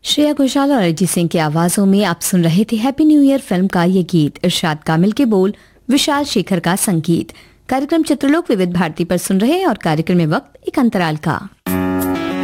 श्रेया घोषाल और अरिजीत सिंह की आवाजों में आप सुन रहे थे हैप्पी न्यू ईयर फिल्म का ये गीत। इरशाद कामिल के बोल, विशाल शेखर का संगीत। कार्यक्रम चित्रलोक विविध भारती पर सुन रहे हैं और कार्यक्रम में वक्त एक अंतराल का।